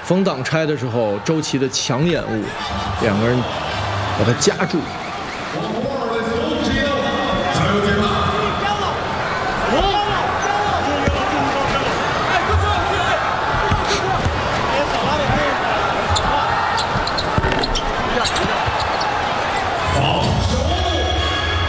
封挡拆的时候，周琦的强掩护，两个人把他夹住。 我